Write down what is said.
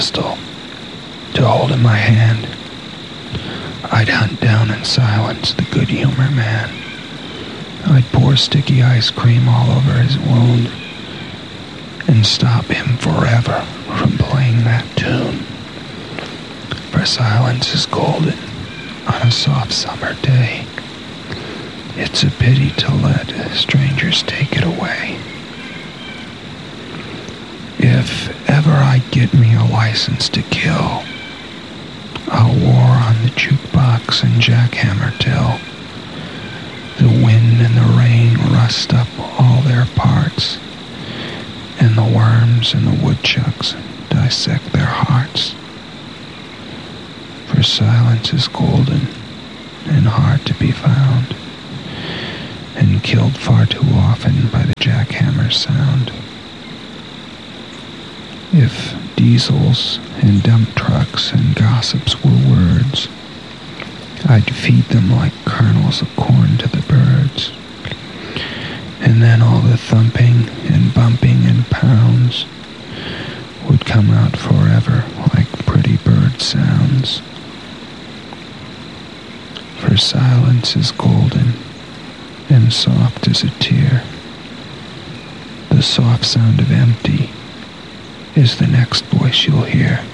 pistol to hold in my hand. I'd hunt down and silence the good humor man. I'd pour sticky ice cream all over his wound and stop him forever from playing that tune. For silence is golden on a soft summer day. It's a pity to let strangers take it away. If ever I get me a license to kill, I'll war on the jukebox and jackhammer till the wind and the rain rust up all their parts, and the worms and the woodchucks dissect their hearts. For silence is golden and hard to be found, and killed far too often by the jackhammer's sound. If diesels and dump trucks and gossips were words, I'd feed them like kernels of corn to the birds. And then all the thumping and bumping and pounds would come out forever like pretty bird sounds. For silence is golden and soft as a tear. The soft sound of empty is the next voice you'll hear.